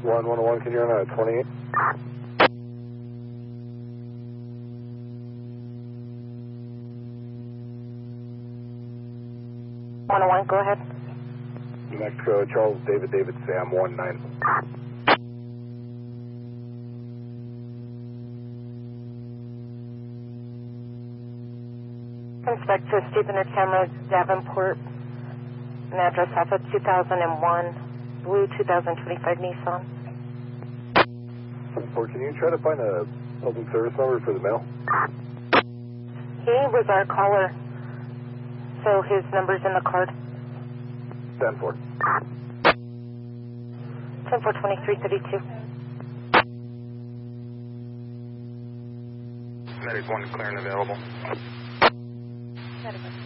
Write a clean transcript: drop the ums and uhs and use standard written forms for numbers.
101, can you run a 28? Go ahead. New Mexico, Charles, David, Sam, 19. Inspect to Stevener Cameras, Davenport, an address off of 2001, blue 2025 Nissan. Or can you try to find a public service number for the mail? He was our caller, so his number's in the card. 10-4. 10-4-2332. Medic 1 clear and available. Medic 1.